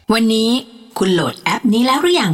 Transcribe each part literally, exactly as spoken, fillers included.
วันนี้คุณโหลดแอปนี้แล้วหรือยัง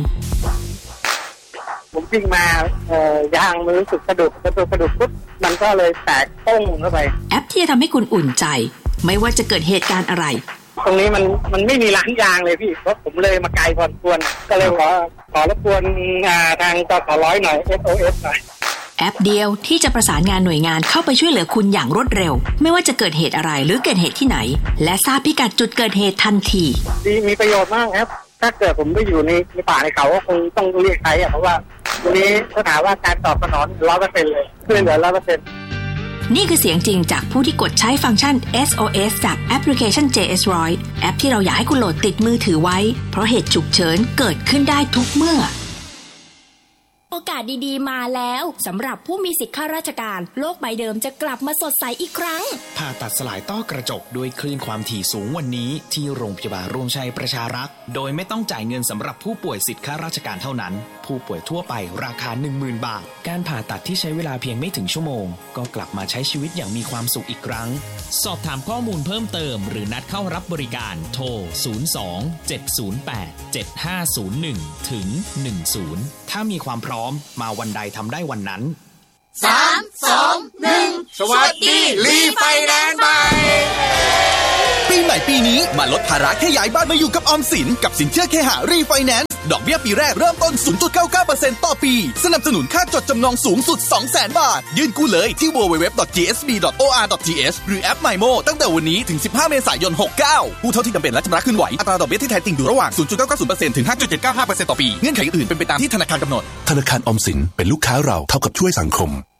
ผมวิ่งมาเอ่อยางมันรู้สึกสะดุดสะดุดสะดุดปุ๊บมันก็เลยแตกโป้งเข้าไปแอปที่จะทำให้คุณอุ่นใจไม่ว่าจะเกิดเหตุการณ์อะไรตรงนี้มันมันไม่มีร้านยางเลยพี่เพราะผมเลยมาไกลพอควรก็เลยขอขอรบกวนทางจสร้อยหน่อย เอส โอ เอส หน่อยแอปเดียวที่จะประสานงานหน่วยงานเข้าไปช่วยเหลือคุณอย่างรวดเร็วไม่ว่าจะเกิดเหตุอะไรหรือเกิดเหตุที่ไหนและทราบพิกัดจุดเกิดเหตุทันทีมีมีประโยชน์มากครับถ้าเกิดผมไม่อยู่ในในป่าในเขาก็คงต้องเรียกใช้อ่ะเพราะว่าวันนี้ถ้าถามว่าการตอบสนอง ร้อยเปอร์เซ็นต์ เลยช่วยเหลือ ร้อยเปอร์เซ็นต์นี่คือเสียงจริงจากผู้ที่กดใช้ฟังก์ชัน เอส โอ เอส จากแอปพลิเคชัน เจ เอส หนึ่งร้อย แอปที่เราอยากให้คุณโหลดติดมือถือไว้เพราะเหตุฉุกเฉินเกิดขึ้นได้ทุกเมื่อโอกาสดีๆมาแล้วสำหรับผู้มีสิทธิข้าราชการโลกใบเดิมจะกลับมาสดใสอีกครั้งผ่าตัดสลายต้อกระจกด้วยคลื่นความถี่สูงวันนี้ที่โรงพยาบาลร่วมชัยประชารักษ์โดยไม่ต้องจ่ายเงินสำหรับผู้ป่วยสิทธิข้าราชการเท่านั้นผู้ป่วยทั่วไปราคา หนึ่งหมื่น บาทการผ่าตัดที่ใช้เวลาเพียงไม่ถึงชั่วโมงก็กลับมาใช้ชีวิตอย่างมีความสุขอีกครั้งสอบถามข้อมูลเพิ่มเติมหรือนัดเข้ารับบริการโทรศูนย์ สอง เจ็ด ศูนย์ แปด เจ็ด ห้า ศูนย์ หนึ่ง ถึง หนึ่ง ศูนย์ถ้ามีความพร้อมมาวันใดทำได้วันนั้นสาม สอง หนึ่งสวัสดีรีไฟแนนซ์ใหม่ปีใหม่ปีนี้มาลดภาระแค่ย้ายบ้านมาอยู่กับออมสินกับสินเชื่อเคหะรีไฟแนนซ์ดอกเบี้ยปีแรกเริ่มต้น ศูนย์จุดเก้าเก้าเปอร์เซ็นต์ ต่อปีสนับสนุนค่าจดจำนองสูงสุด สองแสน บาทยื่นกู้เลยที่ ดับเบิลยู ดับเบิลยู ดับเบิลยู ดอท จี เอส บี ดอท โอ อาร์ ดอท ที เอช หรือแอป MyMo ตั้งแต่วันนี้ถึงสิบห้าเมษายนหกเก้าผู้เท่าที่จำเป็นและชำระคืนไหวอัตราดอกเบี้ยที่แท้จริงอยู่ระหว่าง ศูนย์จุดเก้าเก้าศูนย์เปอร์เซ็นต์ ถึง ห้าจุดเจ็ดเก้าห้าเปอร์เซ็นต์ ต่อปีเงื่อนไขอื่นเป็นไปตามที่ธนาคารกำหนดธนาคารออมสินเป็นลูกค้าเราเท่ากับช่วยสังคม